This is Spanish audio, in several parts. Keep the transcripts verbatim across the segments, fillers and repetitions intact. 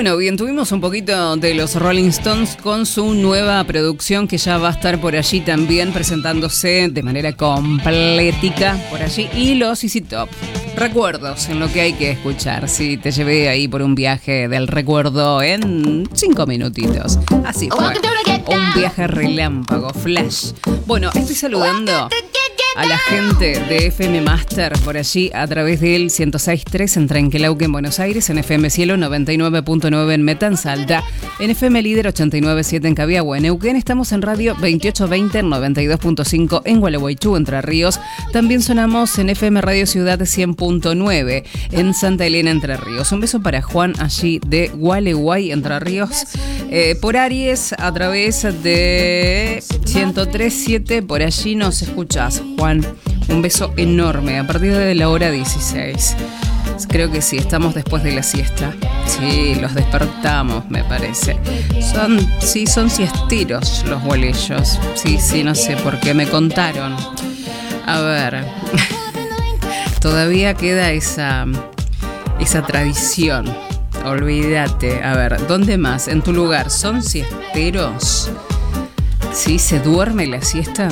Bueno, bien, tuvimos un poquito de los Rolling Stones con su nueva producción que ya va a estar por allí también presentándose de manera completica por allí. Y los Easy Top. Recuerdos en lo que hay que escuchar. Sí, te llevé ahí por un viaje del recuerdo en cinco minutitos. Así fue. Un viaje relámpago, flash. Bueno, estoy saludando a la gente de F M Master por allí a través del ciento seis punto tres en Trenquelauquen, en Buenos Aires, en F M Cielo noventa y nueve punto nueve en Meta, en Salta, en F M Líder ochenta y nueve punto siete en Cabiagua, en Neuquén. Estamos en Radio veintiocho veinte en noventa y dos punto cinco en Gualeguaychú, Entre Ríos. También sonamos en F M Radio Ciudad cien punto nueve en Santa Elena, Entre Ríos. Un beso para Juan allí de Gualeguay, Entre Ríos. Eh, por Aries, a través de ciento tres punto siete, por allí nos escuchás, Juan. Un beso enorme a partir de la hora dieciséis. Creo que sí, estamos después de la siesta. Sí, los despertamos, me parece. Son, sí, son siesteros los bolillos. Sí, sí, no sé por qué me contaron. A ver, todavía queda esa, esa tradición. Olvídate. A ver, ¿dónde más? ¿En tu lugar son siesteros? ¿Sí? ¿Se duerme la siesta?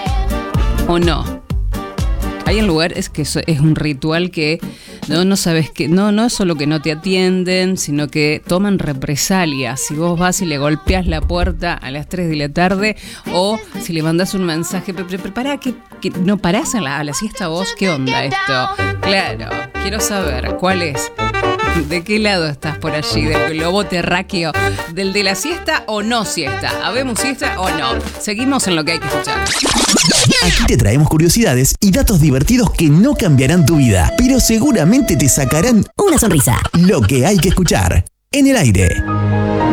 ¿O no? Hay un lugar, es que es un ritual que no, no sabes que, no, no es solo que no te atienden, sino que toman represalias. Si vos vas y le golpeas la puerta a las tres de la tarde, o si le mandás un mensaje, para que, que no parás a la, a la siesta vos, ¿qué onda esto? Claro, quiero saber cuál es. ¿De qué lado estás por allí? ¿Del globo terráqueo? ¿Del de la siesta o no siesta? ¿Habemos siesta o no? Seguimos en lo que hay que escuchar. Aquí te traemos curiosidades y datos divertidos que no cambiarán tu vida, pero seguramente te sacarán una sonrisa. Lo que hay que escuchar en el aire.